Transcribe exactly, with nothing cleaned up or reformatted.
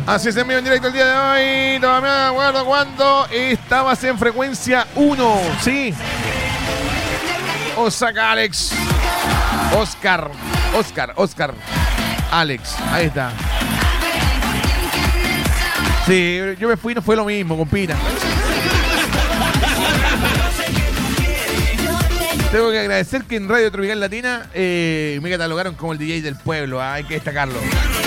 Así es, en vivo en directo el día de hoy. Todavía me acuerdo cuando estabas en frecuencia uno, ¿sí? Osaka Alex. Oscar. Oscar, Oscar. Alex, ahí está. Sí, yo me fui y no fue lo mismo, compina. Tengo que agradecer que en Radio Tropical Latina eh, me catalogaron como el D J del pueblo, ¿eh? Hay que destacarlo.